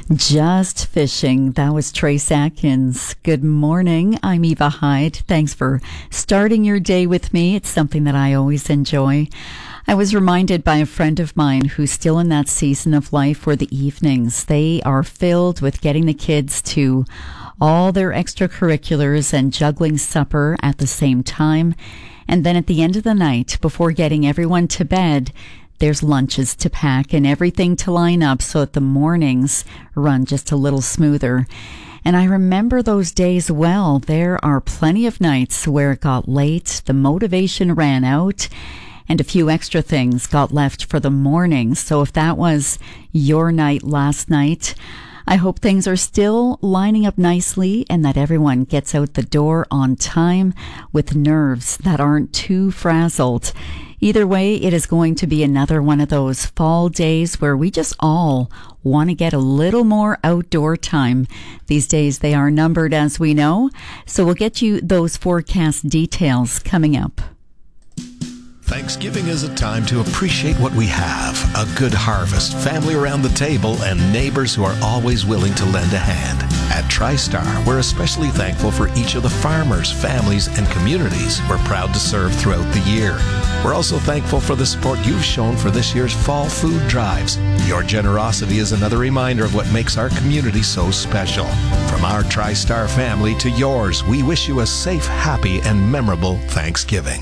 Just fishing. That was Trace Atkins. Good morning. I'm Eva Hyde. Thanks for starting your day with me. It's something that I always enjoy. I was reminded by a friend of mine who's still in that season of life where the evenings, they are filled with getting the kids to all their extracurriculars and juggling supper at the same time. And then at the end of the night, before getting everyone to bed, there's lunches to pack and everything to line up so that the mornings run just a little smoother. And I remember those days well. There are plenty of nights where it got late, the motivation ran out, and a few extra things got left for the morning. So if that was your night last night, I hope things are still lining up nicely and that everyone gets out the door on time with nerves that aren't too frazzled. Either way, it is going to be another one of those fall days where we just all want to get a little more outdoor time. These days they are numbered, as we know, so we'll get you those forecast details coming up. Thanksgiving is a time to appreciate what we have. A good harvest, family around the table, and neighbors who are always willing to lend a hand. At TriStar, we're especially thankful for each of the farmers, families, and communities we're proud to serve throughout the year. We're also thankful for the support you've shown for this year's fall food drives. Your generosity is another reminder of what makes our community so special. From our TriStar family to yours, we wish you a safe, happy, and memorable Thanksgiving.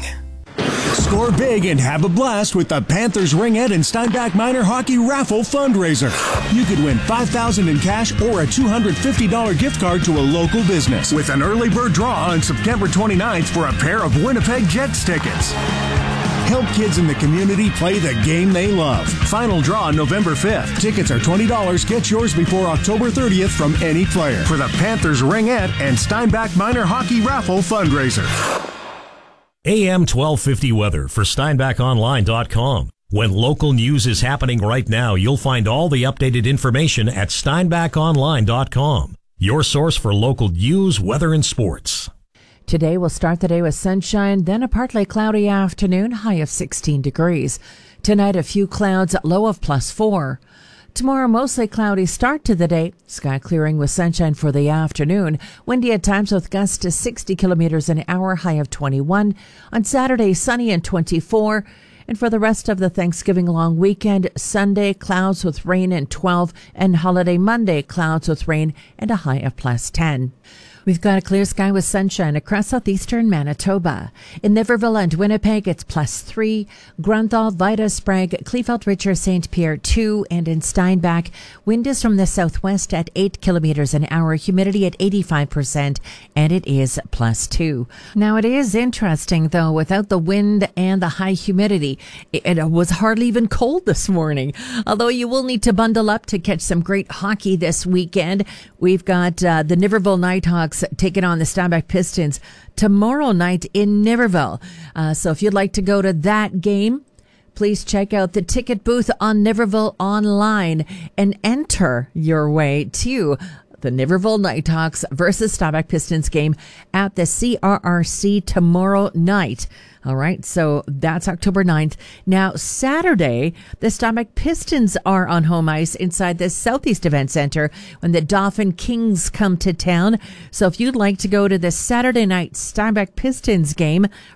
Score big and have a blast with the Panthers Ringette and Steinbach Minor Hockey Raffle Fundraiser. You could win $5,000 in cash or a $250 gift card to a local business with an early bird draw on September 29th for a pair of Winnipeg Jets tickets. Help kids in the community play the game they love. Final draw November 5th. Tickets are $20. Get yours before October 30th from any player for the Panthers Ringette and Steinbach Minor Hockey Raffle Fundraiser. AM 1250 weather for SteinbachOnline.com. When local news is happening right now, you'll find all the updated information at SteinbachOnline.com. Your source for local news, weather, and sports. Today we'll start the day with sunshine, then a partly cloudy afternoon, high of 16 degrees. Tonight a few clouds, low of +4. Tomorrow, mostly cloudy start to the day. Sky clearing with sunshine for the afternoon. Windy at times with gusts to 60 kilometers an hour, high of 21. On Saturday, sunny and 24. And for the rest of the Thanksgiving long weekend, Sunday, clouds with rain and 12. And holiday Monday, clouds with rain and a high of +10. We've got a clear sky with sunshine across southeastern Manitoba. In Niverville and Winnipeg, it's +3. Grunthal, Vida, Sprague, Kleefeld, Richard, St. Pierre, 2. And in Steinbach, wind is from the southwest at 8 kilometers an hour, humidity at 85%, and it is +2. Now, it is interesting, though, without the wind and the high humidity, it was hardly even cold this morning. Although you will need to bundle up to catch some great hockey this weekend. We've got the Niverville Nighthawks taking on the Steinbach Pistons tomorrow night in Niverville. So if you'd like to go to that game, please check out the ticket booth on Niverville Online and enter your way to the Niverville Nighthawks versus Steinbach Pistons game at the CRRC tomorrow night. All right, so that's October 9th. Now, Saturday, the Steinbach Pistons are on home ice inside the Southeast Event Center when the Dauphin Kings come to town. So if you'd like to go to the Saturday night Steinbach Pistons game,